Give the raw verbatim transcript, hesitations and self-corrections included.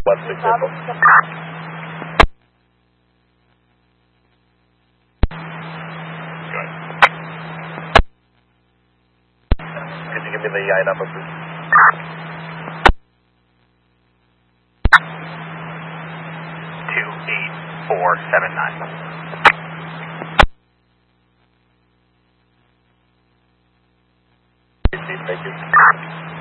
one six zero. Could you give me the E I number, please? two eight four seven nine. Thank you.